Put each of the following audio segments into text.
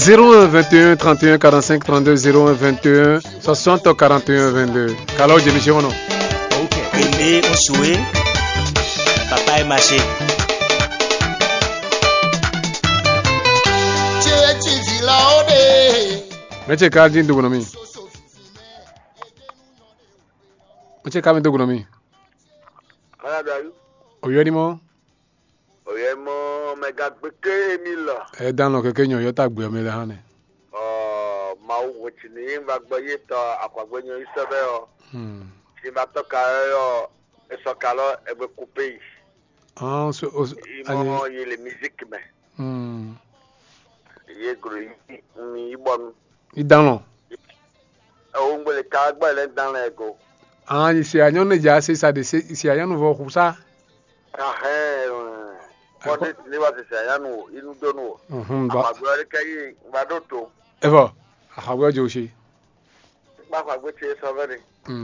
01 21 31 45 32 01 21 60 41 22. Kalo Jimmy Ono. Ok. Aimé au souhait. Papa est marché. Meche Kajin Dugunomi. Meche Kamin Dugunomi. Oyedimo. Oyemo mega gbeke emila. Dan lo keke nyo yota gbe me hane. Ma wuchini va gboye to akwagbenyo isebe o. Ti ba to ka yo esokalo ebe couper. So Imo yele musique me. Ye gru mi ibon. Idano. O ngbele ka gbele dan ego. Isi anyo ne ja se sa de isi anyo no vo kusa. Kode ni wa se ayanu inu donu. Amagbe kai badoto. Evo, ahagwe joshi. Ba kwa gbe ti so very.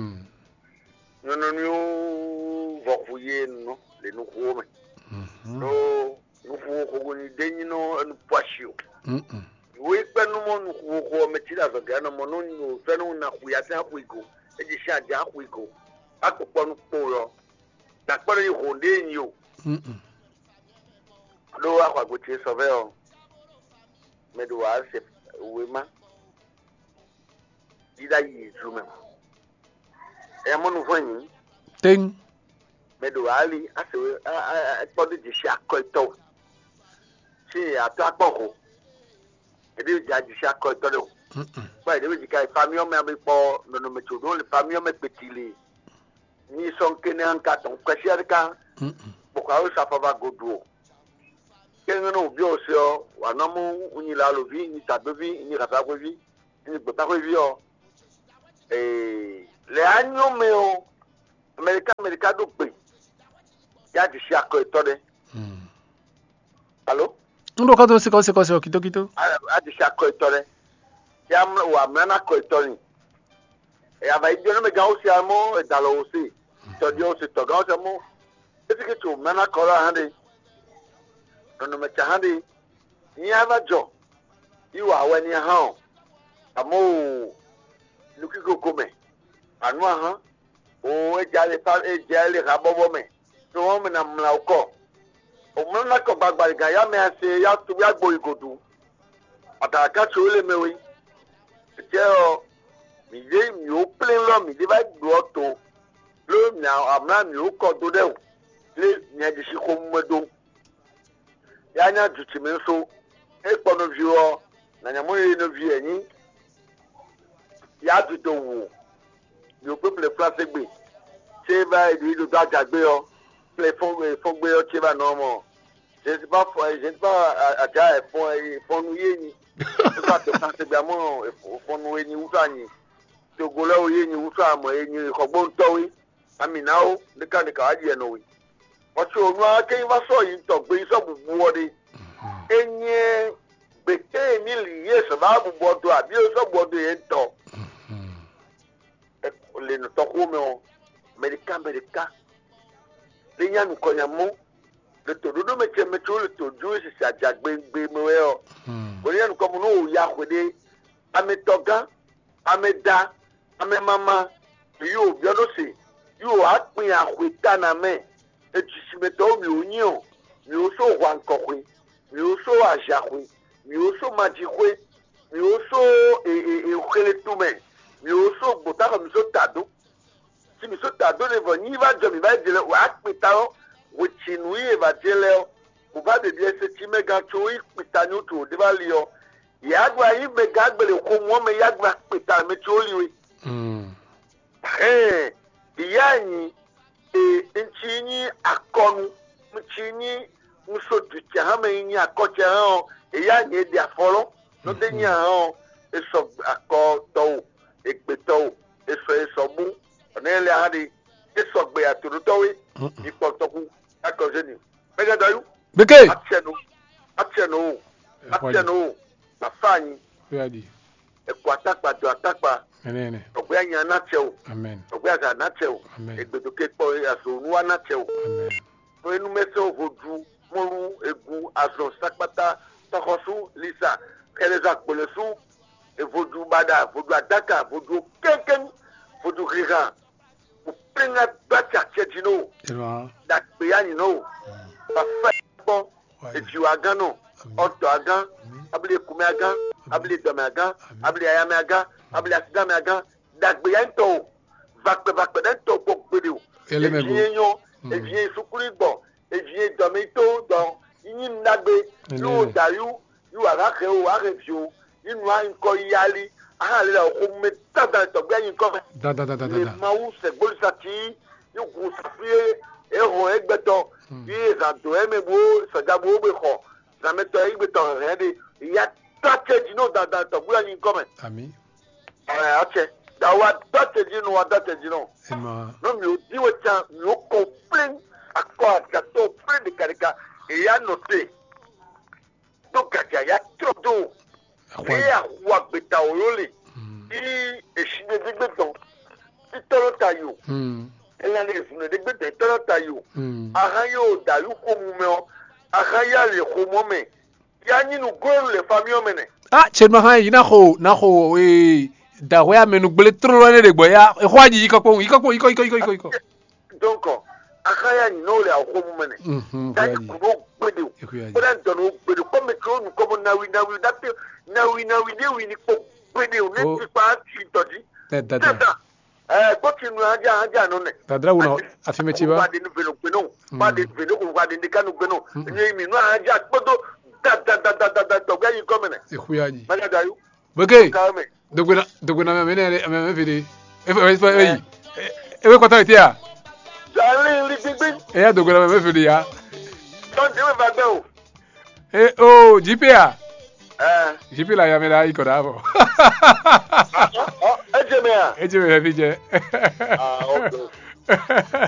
No ni o vokuye no le nu ko me. No nu ko ni denyi no enu pasio. We penu mo nu ko me ti da so ga no mo no ni fenu na ku ya ta ku igo. Eji sha ja ku igo. Akopọ nu po yo. Na pere yi ho denyi o. Lo akwa gbe ti so very o. Me do wa se we ma. Ida yi zume. Monu foni. Ten. Medo ali asewe podi di shako to. Si ato apoko. Ede di adi shako to do. Ba ede di kai famio me abi po no me chudo le famio me petili. Ni son kene an ka ton kwesi arika. Boka o safa ba godo. Kenga no bi o se o wa na mu unila lo vi ni tadovi ni rata ko vi ni bota ko vi o. Le agno meo America do pe ya di shako itode allo ndo ka do se ko kito a di shako itode ya wa mena ko itode ya ba idio no me ga o si amo dalo o si to dio si to ga o mo esi to mena ko la hande no me cha hande ni ava jo iwa wa ni ha amo luki go come anu aha o ejale rabobo me so won me na mla uko o mo na ko gbagba ga ya me ase ya tu ya gbo igodu ataka cho le mewe je o mi je mi o plain lo mi de ba gbo to lo na amna mi o ko do de le nya di si ko mmedo ya nya juti me so e po no vi o na nya mo ye no vi eni ya du do wo yo peuple place gbe se ba di do da jagbe o ple fon gbe o che ba no mo je sais pas aja e fon ye ni se ba to san se gbe mo fon we ni uta ni to go lo ye ni uta mo ye ni ko gbo nto wi amina o de ka aje no wi o che onu ake ba so yi to gbe so bubu o de enye bete mi ye so ba bubu o do abi o so bubu ye to le no toko me o America le nya nu konya mo le to do me che me to le to ju si ajagbe gbe me we o o le nu ko mo no ya kwede ametoga ameda amemama yo bi o se yo apin akweta na me etisi me to mi onyi o mi o so wa nkokwe mi o so ajakwe mi o so majikwe mi o so okele tume mi o so gbota ko mi so tado si mi so tado le vo ni va jo mi va dile wa pita o wo chinu ye va dile o ko ba de die se ti mega to i pita ni o to de va li o ya gba yi mega gbele ko mo me ya gba pita me to li we iya yin nchini akonu nchini muso tucha ha me yin akoche ha iya yin di aforo no de yin ha eso akoto ekpeto eso bu onele hadi eso gbe aturuto we ipotoku akojeni mega dayu beke acheno afani yadi ekwatakpa do atakpa enene ogbe anya na cheo amen ogbe aga na cheo egbedoke po aso nuwa na cheo amen to enu mese ovodu moru egu aso sakpata tokosu lisa Keleza Kolesu, et Vodou Bada, Vodou Adaka, Vodou Kenken, Vodou Riga. Vous prenez la batte à Tchedino, Dakbeyanino, Parfait, et tu as gagné, Otto Agan, Abli Kumagan, Abli Domagan, Abli Ayamagan, Abli Asidamagan, Dakbeyanto, Vakbedento pour Pédou. Et vient Soukuribo, et vient Domito, dans Inagbe, you Dayou, you are a review, you know, in Koyali, ah, on met ça dans ton gain, comme les Maou, c'est Bolsati, you go et on est béton, il est en deux MMO, ça d'abord, ça met un béton, il y a Tatedino dans ton gain, comme Ami. Ah, ok. Dawa Tatedino, Tatedino. Non, mais dis au temps, nous comprenons à quoi ça tombe plein de caractères et il y a noté. Donc, il y a trop d'eau. Il y a quoi bêta au loli. Il est chiné de béton. Il tolo taillou. Il a les founes de béton, il tolo taillou. Arayo, daillou, koumouméo. Araya, les koumouméo. Il y a ni nous gros les familles menées. Ah, c'est marrant, il y a naho, oui. Dawa mais nous blé trop loin de boya. Et quoi dit iko. Donc, Araya ni no le koumouméo. Daillou koumou bédou. Pendant nous bédou comme nous comme nawi ni ko bédou ne pas tu todi. Continue à non. Tadra ou non, affirmative. Pas de nouvelles pénons, pas de vélo, on va des canaux pénons. Nous y a un jack podo, gagne comme c'est Kouyaji. Maladayou. Ok. De Guna Mene, à ma vie. Et quoi t'as été à? Et à de Guna Mene. Eh oh, JPA. JP la Yamela Ikodavo. Ejemea. Ejemea, Vijay. Ah, ok.